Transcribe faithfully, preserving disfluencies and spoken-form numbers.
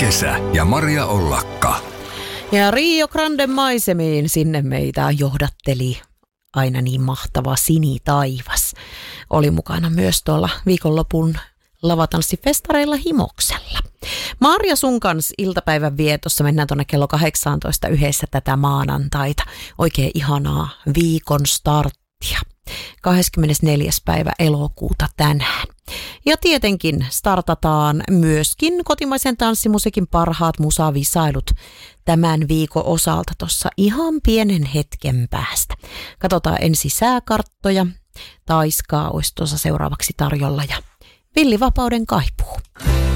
Kesä ja Maria Ollakka. Ja Rio Grande maisemiin sinne meitä johdatteli aina niin mahtava sinitaivas. Oli mukana myös tuolla viikonlopun lavatanssifestareilla Himoksella. Marja, sun kanssa iltapäivän vietossa mennään tuonne kello kahdeksantoista yhdessä tätä maanantaita. Oikein ihanaa viikon starttia. kahdeskymmenesneljäs päivä elokuuta tänään. Ja tietenkin startataan myöskin kotimaisen tanssimusiikin parhaat musavisailut tämän viikon osalta tuossa ihan pienen hetken päästä. Katsotaan ensi sääkarttoja. Taiskaa olisi tuossa seuraavaksi tarjolla ja Villivapauden kaipuu.